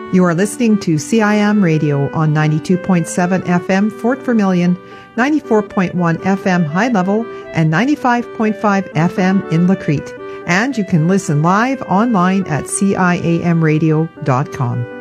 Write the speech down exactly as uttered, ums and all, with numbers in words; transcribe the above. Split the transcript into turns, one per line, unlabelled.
You are listening to C I M Radio on ninety-two point seven F M Fort Vermilion, ninety-four point one F M High Level, and ninety-five point five F M in Lacrete. And you can listen live online at C I A M radio dot com.